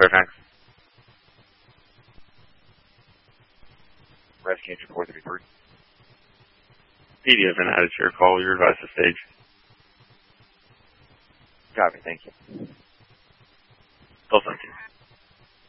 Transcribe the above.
Fairfax. Rescue engine 433. PD has been added to your call. You're advised to stage. Copy, thank you. Still 17.